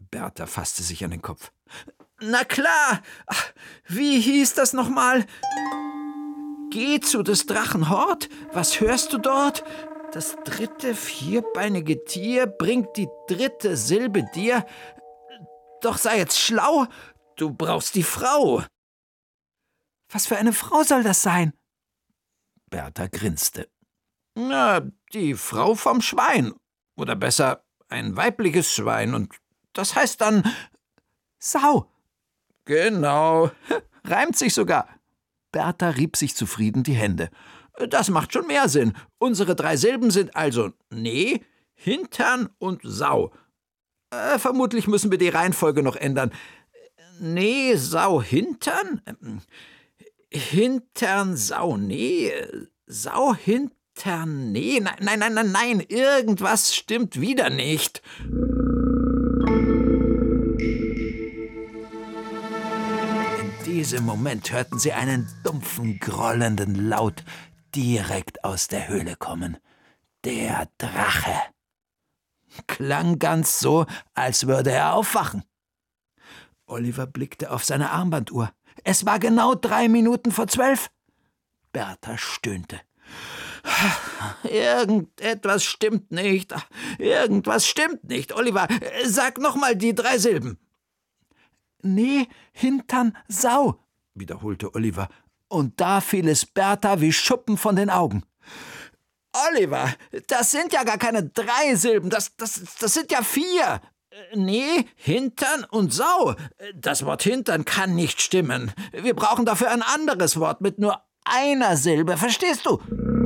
Bertha fasste sich an den Kopf. »Na klar! Ach, wie hieß das nochmal? Geh zu des Drachen Hort, was hörst du dort? Das dritte vierbeinige Tier bringt die dritte Silbe dir. Doch sei jetzt schlau, du brauchst die Frau.« »Was für eine Frau soll das sein?« Bertha grinste. »Na, die Frau vom Schwein. Oder besser, ein weibliches Schwein. Und das heißt dann Sau.« »Genau, reimt sich sogar.« Bertha rieb sich zufrieden die Hände. »Das macht schon mehr Sinn. Unsere 3 Silben sind also Nee, Hintern und Sau. Vermutlich müssen wir die Reihenfolge noch ändern. Nee, Sau, Hintern? Hintern, Sau, Nee, Sau, Hintern, Nee. Nein, irgendwas stimmt wieder nicht.« In diesem Moment hörten sie einen dumpfen, grollenden Laut direkt aus der Höhle kommen. Der Drache. Klang ganz so, als würde er aufwachen. Oliver blickte auf seine Armbanduhr. Es war genau 3 Minuten vor 12. Bertha stöhnte. »Irgendetwas stimmt nicht. Irgendwas stimmt nicht. Oliver, sag nochmal die 3 Silben.« »Nee, Hintern, Sau«, wiederholte Oliver. Und da fiel es Bertha wie Schuppen von den Augen. »Oliver, das sind ja gar keine 3 Silben, das sind ja 4. Nee, Hintern und Sau. Das Wort Hintern kann nicht stimmen. Wir brauchen dafür ein anderes Wort mit nur einer Silbe, verstehst du?«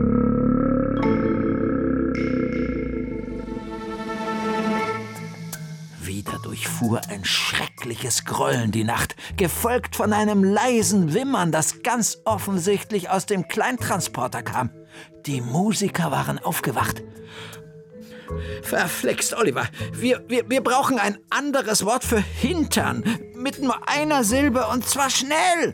Wieder durchfuhr ein schreckliches Grollen die Nacht, gefolgt von einem leisen Wimmern, das ganz offensichtlich aus dem Kleintransporter kam. Die Musiker waren aufgewacht. »Verflixt, Oliver, wir brauchen ein anderes Wort für Hintern, mit nur einer Silbe, und zwar schnell!«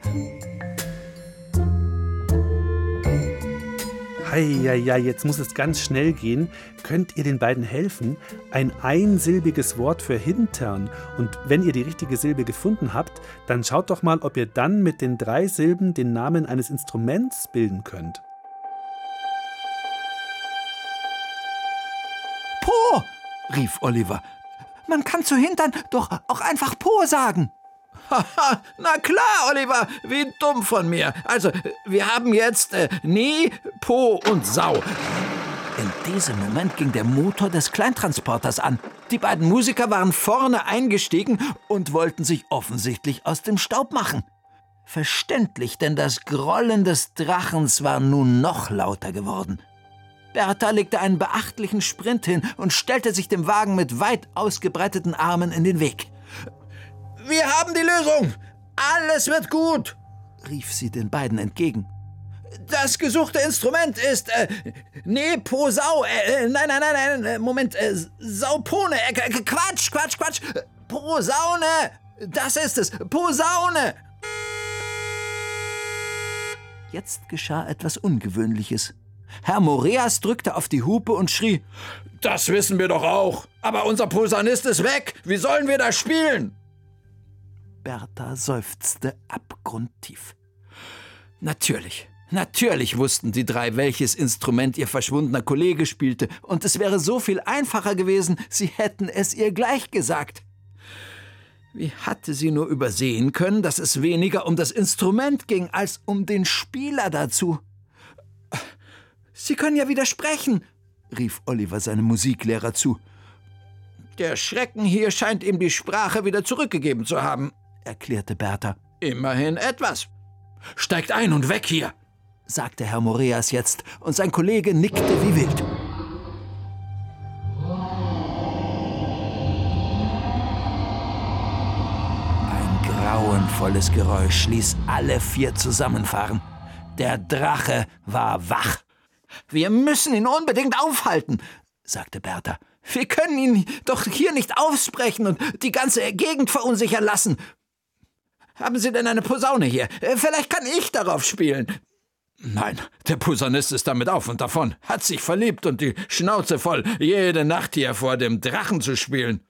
Heieiei, jetzt muss es ganz schnell gehen. Könnt ihr den beiden helfen? Ein einsilbiges Wort für Hintern. Und wenn ihr die richtige Silbe gefunden habt, dann schaut doch mal, ob ihr dann mit den 3 Silben den Namen eines Instruments bilden könnt. »Po«, rief Oliver. »Man kann zu Hintern doch auch einfach Po sagen.« »Haha, na klar, Oliver, wie dumm von mir. Also, wir haben jetzt Nee, Po und Sau.« In diesem Moment ging der Motor des Kleintransporters an. Die beiden Musiker waren vorne eingestiegen und wollten sich offensichtlich aus dem Staub machen. Verständlich, denn das Grollen des Drachens war nun noch lauter geworden. Bertha legte einen beachtlichen Sprint hin und stellte sich dem Wagen mit weit ausgebreiteten Armen in den Weg. »Wir haben die Lösung! Alles wird gut!« rief sie den beiden entgegen. »Das gesuchte Instrument ist Nee, Po, Sau, nein, Moment, Saupone, Quatsch, Posaune, das ist es, Posaune!« Jetzt geschah etwas Ungewöhnliches. Herr Moreas drückte auf die Hupe und schrie: »Das wissen wir doch auch, aber unser Posaunist ist weg, wie sollen wir das spielen?« Bertha seufzte abgrundtief. Natürlich wussten die 3, welches Instrument ihr verschwundener Kollege spielte, und es wäre so viel einfacher gewesen, sie hätten es ihr gleich gesagt. Wie hatte sie nur übersehen können, dass es weniger um das Instrument ging, als um den Spieler dazu? »Sie können ja widersprechen«, rief Oliver seinem Musiklehrer zu. »Der Schrecken hier scheint ihm die Sprache wieder zurückgegeben zu haben«, erklärte Bertha. »Immerhin etwas. Steigt ein und weg hier«, sagte Herr Moreas jetzt, und sein Kollege nickte wie wild. Ein grauenvolles Geräusch ließ alle 4 zusammenfahren. Der Drache war wach. »Wir müssen ihn unbedingt aufhalten«, sagte Bertha. »Wir können ihn doch hier nicht aufsprechen und die ganze Gegend verunsichern lassen. Haben Sie denn eine Posaune hier? Vielleicht kann ich darauf spielen.« »Nein, der Posaunist ist damit auf und davon, hat sich verliebt und die Schnauze voll, jede Nacht hier vor dem Drachen zu spielen.«